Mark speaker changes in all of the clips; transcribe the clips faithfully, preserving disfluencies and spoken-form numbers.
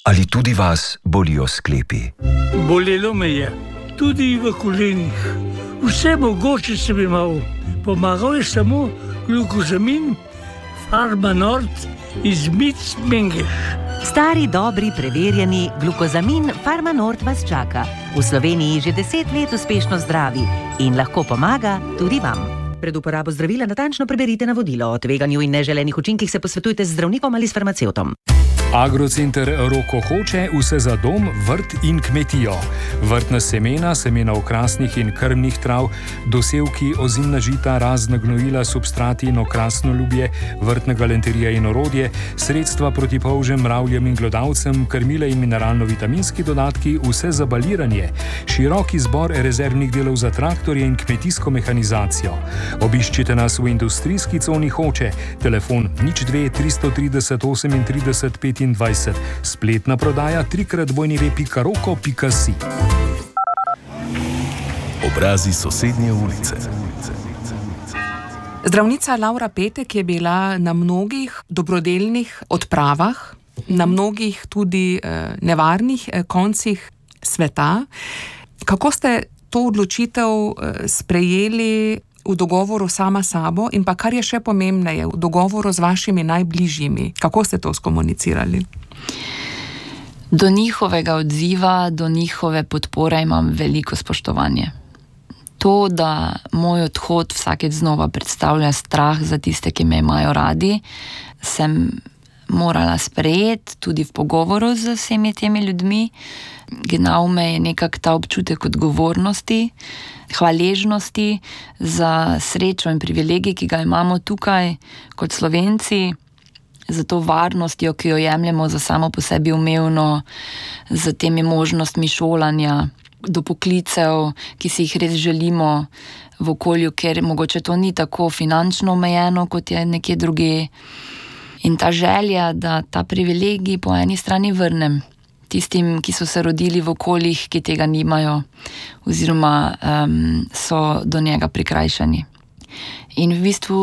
Speaker 1: Ali tudi vas bolijo sklepi?
Speaker 2: Bolelo me je, tudi v kolenih. Vse mogoče sem imel. Pomagal je samo glukozamin Farmanort iz Mic-Mengeš.
Speaker 3: Stari, dobri, preverjeni glukozamin Farmanort vas čaka. V Sloveniji že deset let uspešno zdravi in lahko pomaga tudi vam. Pred uporabo zdravila natančno preberite navodilo. O tveganju in neželenih učinkih se posvetujte z zdravnikom ali s farmacevtom.
Speaker 4: Agrocenter Roko Hoče, vse za dom, vrt in kmetijo. Vrtna semena, semena okrasnih in krmnih trav, dosevki, ozimna žita, razna gnojila, substrati in okrasnoljubje, vrtna galanterija in orodje, sredstva proti polžem, mravljem in glodavcem, krmile in mineralno-vitaminski dodatki, vse za baliranje, širok izbor rezervnih delov za traktorje in kmetijsko mehanizacijo. Obiščite nas v industrijski coni Hoče, telefon nič dve tristo trideset osemintrideset petindvajset, spletna prodaja trikrat bojni ve pika roko pika si.
Speaker 5: Obrazi sosednje ulice.
Speaker 6: Zdravnica Laura Petek je bila na mnogih dobrodelnih odpravah, na mnogih tudi eh, nevarnih eh, koncih sveta. Kako ste to odločitev eh, sprejeli v dogovoru sama sabo in pa kar je še pomembneje, v dogovoru z vašimi najbližjimi? Kako ste to skomunicirali?
Speaker 7: Do njihovega odziva, do njihove podpore imam veliko spoštovanje. To, da moj odhod vsakeč znova predstavlja strah za tiste, ki me imajo radi, sem morala sprejeti tudi v pogovoru z vsemi temi ljudmi. Gnal me je nekak ta občutek odgovornosti, hvaležnosti za srečo in privilegij, ki ga imamo tukaj kot Slovenci, za to varnostjo, ki jo jemljemo za samo po sebi umevno, za temi možnostmi šolanja, do poklicev, ki si jih res želimo v okolju, ker mogoče to ni tako finančno omejeno, kot je nekje druge. In ta želja, da ta privilegij po eni strani vrnem tistim, ki so se rodili v okoljih, ki tega nimajo, oziroma um, so do njega prikrajšani. In v bistvu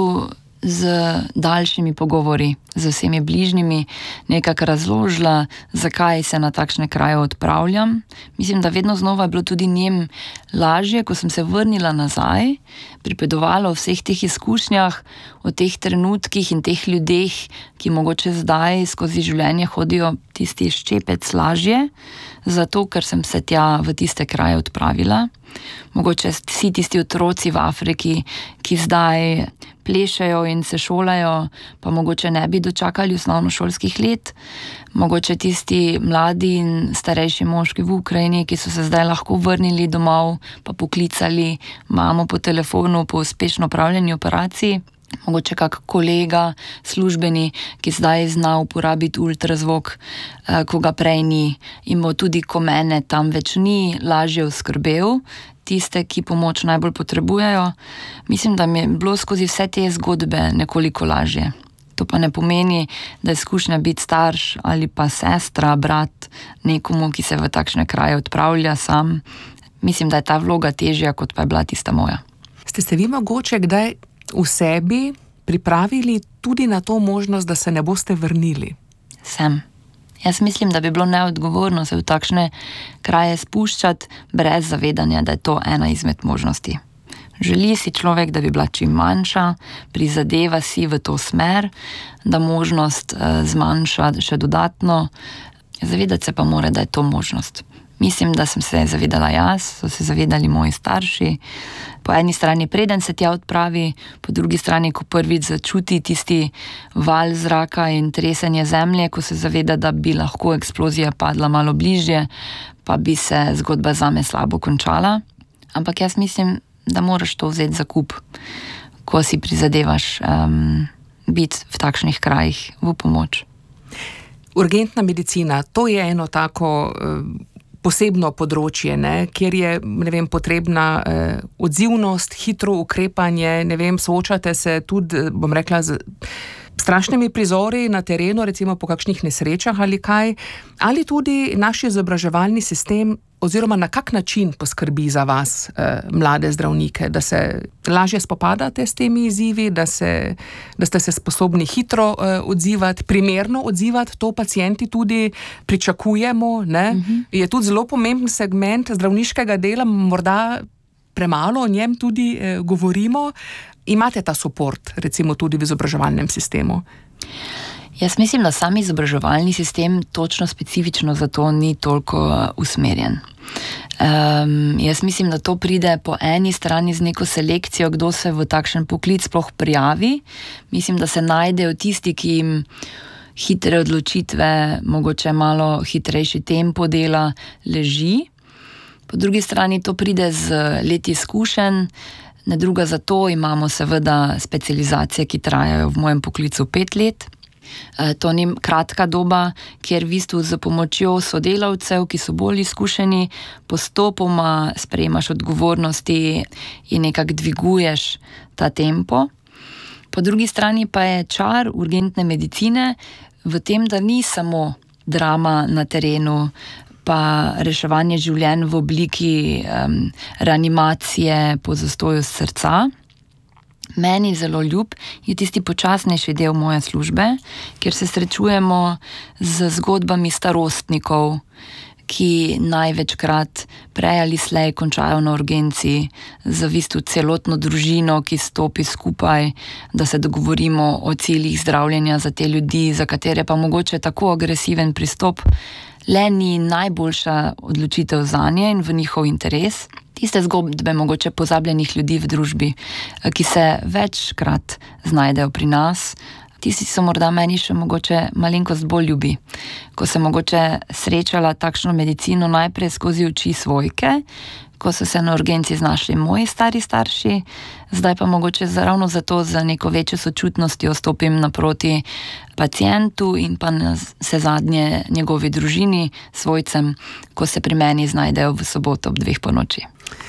Speaker 7: z daljšimi pogovori, z vsemi bližnjimi, nekako razložila, zakaj se na takšne kraje odpravljam. Mislim, da vedno znova je bilo tudi njem lažje, ko sem se vrnila nazaj, pripovedovala o vseh teh izkušnjah, o teh trenutkih in teh ljudeh, ki mogoče zdaj skozi življenje hodijo tisti ščepec lažje, zato ker sem se tja v tiste kraje odpravila. Mogoče vsi tisti otroci v Afriki, ki zdaj plešejo in se šolajo, pa mogoče ne bi dočakali osnovnošolskih let. Mogoče tisti mladi in starejši moški v Ukrajini, ki so se zdaj lahko vrnili domov, pa poklicali mamo po telefonu po uspešno opravljeni operaciji. Mogoče kak kolega, službeni, ki zdaj zna uporabiti ultrazvok, ko ga prej ni, in bo tudi, ko mene tam več ni, lažje oskrbel tiste, ki pomoč najbolj potrebujejo. Mislim, da mi je bilo skozi vse te zgodbe nekoliko lažje. To pa ne pomeni, da je izkušnja biti starš ali pa sestra, brat nekomu, ki se v takšne kraje odpravlja sam. Mislim, da je ta vloga težja, kot pa je bila tista moja.
Speaker 6: Ste se vi mogoče kdaj v sebi pripravili tudi na to možnost, da se ne boste vrnili?
Speaker 7: Sem. Jaz mislim, da bi bilo neodgovorno se v takšne kraje spuščati brez zavedanja, da je to ena izmed možnosti. Želi si človek, da bi bila čim manjša, prizadeva si v to smer, da možnost eh, zmanjša še dodatno. Zavedati se pa mora, da je to možnost. Mislim, da sem se zavedala jaz, so se zavedali moji starši. Po eni strani preden se tja odpravi, po drugi strani, ko prvič začuti tisti val zraka in tresenje zemlje, ko se zaveda, da bi lahko eksplozija padla malo bližje, pa bi se zgodba zame slabo končala. Ampak jaz mislim, da moraš to vzeti za kup, ko si prizadevaš um, biti v takšnih krajih v pomoč.
Speaker 6: Urgentna medicina, to je eno tako um, posebno področje, ne, kjer je, ne vem, potrebna eh, odzivnost, hitro ukrepanje, ne vem, soočate se tudi, bom rekla, z strašnimi prizori na terenu, recimo po kakšnih nesrečah ali kaj, ali tudi naš izobraževalni sistem oziroma na kak način poskrbi za vas, eh, mlade zdravnike, da se lažje spopadate s temi izzivi, da, se, da ste se sposobni hitro eh, odzivati, primerno odzivati, to pacienti tudi pričakujemo, ne? Uh-huh. Je tudi zelo pomemben segment zdravniškega dela, morda premalo o njem tudi eh, govorimo. Imate ta suport, recimo tudi v izobraževalnem sistemu?
Speaker 7: Jaz mislim, da sam izobraževalni sistem točno specifično za to ni toliko usmerjen. Um, jaz mislim, da to pride po eni strani z neko selekcijo, kdo se v takšen poklic sploh prijavi. Mislim, da se najdejo tisti, ki jim hitre odločitve, mogoče malo hitrejši tempo dela leži. Po drugi strani to pride z leti izkušenj. Ne druga zato imamo seveda specializacije, ki trajajo v mojem poklicu pet let. To ni kratka doba, kjer v bistvu z pomočjo sodelavcev, ki so bolj izkušeni, postopoma sprejemaš odgovornosti in nekako dviguješ ta tempo. Po drugi strani pa je čar urgentne medicine v tem, da ni samo drama na terenu, pa reševanje življenj v obliki um, reanimacije po zastoju srca. Meni zelo ljub je tisti počasnejši del moje službe, kjer se srečujemo z zgodbami starostnikov, ki največkrat prej ali slej končajo na urgenci, z v bistvu celotno družino, ki stopi skupaj, da se dogovorimo o ciljih zdravljenja za te ljudi, za katere pa mogoče tako agresiven pristop le ni najboljša odločitev zanje in v njihov interes. Tiste zgodbe mogoče pozabljenih ljudi v družbi, ki se večkrat znajdejo pri nas, tisti so morda meni še mogoče malenkost bolj ljubi. Ko sem mogoče srečala takšno medicino najprej skozi oči svojke, ko so se na urgenci znašli moji stari starši, zdaj pa mogoče ravno zato za neko večjo sočutnostjo stopim naproti pacientu in pa se zadnje njegovi družini, svojcem, ko se pri meni znajdejo v soboto ob dveh po noči.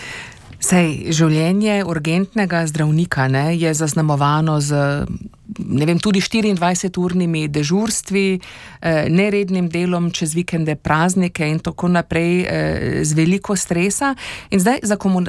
Speaker 6: Sej, življenje urgentnega zdravnika, ne, je zaznamovano z, ne vem, tudi štiriindvajseturnimi dežurstvi, eh, nerednim delom čez vikende, praznike in tako naprej, eh, z veliko stresa. In zdaj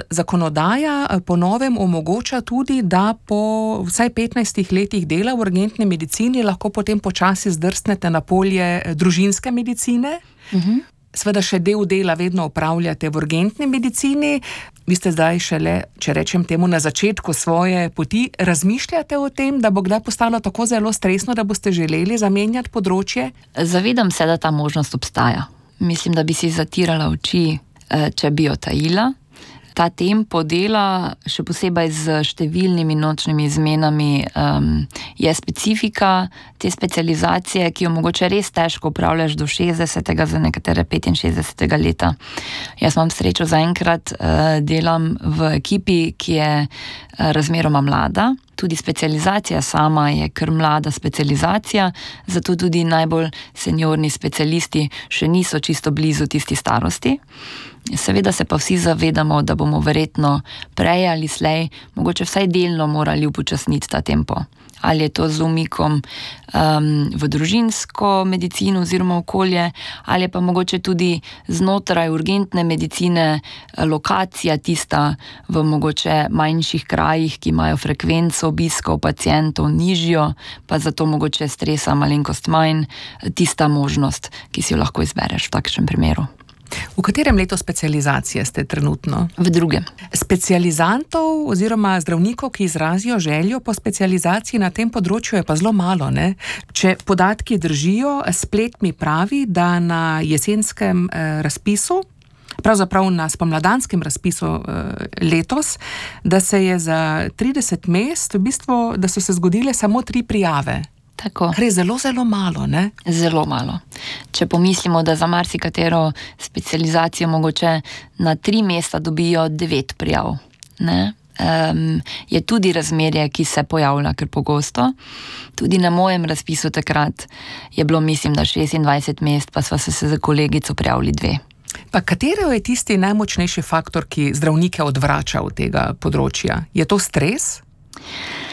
Speaker 6: zakonodaja po novem omogoča tudi, da po vsaj petnajstih letih dela v urgentni medicini lahko potem počasi zdrsnete na polje družinske medicine. Uh-huh. Sveda še del dela vedno opravljate v urgentni medicini. Vi ste zdaj šele, če rečem temu, na začetku svoje poti. Razmišljate o tem, da bo kdaj postalo tako zelo stresno, da boste želeli zamenjati področje?
Speaker 7: Zavedam se, da ta možnost obstaja. Mislim, da bi si zatirala oči, če bi jo tajila. Ta tempo dela, še posebej z številnimi nočnimi izmenami, um, je specifika te specializacije, ki jo mogoče res težko upravljaš do šestdesetega, za nekatere petinšestdesetega leta. Jaz imam srečo zaenkrat, uh, delam v ekipi, ki je uh, razmeroma mlada. Tudi specializacija sama je kar mlada specializacija, zato tudi najbolj seniorni specialisti še niso čisto blizu tisti starosti. Seveda se pa vsi zavedamo, da bomo verjetno prej ali slej mogoče vsaj delno morali upočasniti ta tempo. Ali je to z umikom um, v družinsko medicino oziroma okolje, ali je pa mogoče tudi znotraj urgentne medicine lokacija tista v mogoče manjših krajih, ki imajo frekvenco obiskov pacientov nižjo, pa zato mogoče stresa malenkost manj, tista možnost, ki si jo lahko izbereš v takšnem primeru.
Speaker 6: V katerem letu specializacije ste trenutno?
Speaker 7: V drugem.
Speaker 6: Specializantov oziroma zdravnikov, ki izrazijo željo po specializaciji na tem področju, je pa zelo malo, ne? Če podatki držijo, splet mi pravi, da na jesenskem eh, razpisu, pravzaprav na spomladanskem razpisu eh, letos, da se je za trideset mest, v bistvu, da so se zgodile samo tri prijave.
Speaker 7: Tako.
Speaker 6: Kar je zelo, zelo malo, ne?
Speaker 7: Zelo malo. Če pomislimo, da za marsikatero specializacijo mogoče na tri mesta dobijo devet prijav, ne? Um, je tudi razmerje, ki se pojavlja kar pogosto. Tudi na mojem razpisu takrat je bilo, mislim, da šestindvajset mest, pa sva se za kolegico prijavili dve.
Speaker 6: Pa katero je tisti najmočnejši faktor, ki zdravnike odvrača od tega področja? Je to stres?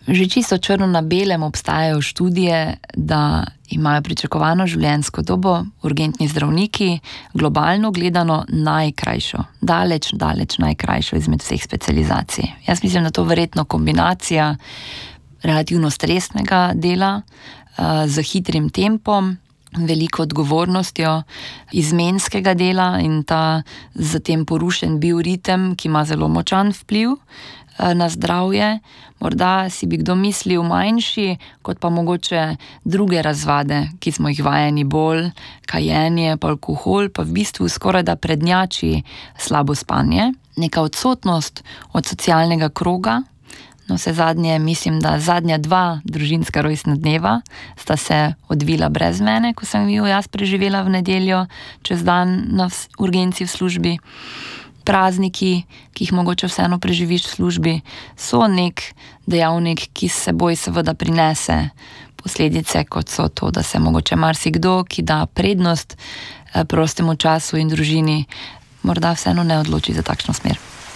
Speaker 7: Že čisto črno na belem obstajajo študije, da imajo pričakovano življenjsko dobo urgentni zdravniki globalno gledano najkrajšo, daleč, daleč najkrajšo izmed vseh specializacij. Jaz mislim, da to verjetno kombinacija relativno stresnega dela uh, z hitrim tempom, veliko odgovornostjo, izmenskega dela in ta zatem porušen bioritem, ki ima zelo močan vpliv na zdravje. Morda si bi kdo mislil manjši, kot pa mogoče druge razvade, ki smo jih vajeni bolj, kajenje, pa alkohol, pa v bistvu skoraj da prednjači slabo spanje. Neka odsotnost od socialnega kroga. No, vse zadnje, mislim, da zadnja dva družinska rojstna dneva sta se odvila brez mene, ko sem jo jaz preživela v nedeljo čez dan na urgenci v službi. Prazniki, ki jih mogoče vseeno preživiš v službi, so nek dejavnik, ki s seboj seveda prinese posledice, kot so to, da se mogoče marsikdo, ki da prednost prostemu času in družini, morda vseeno ne odloči za takšno smer.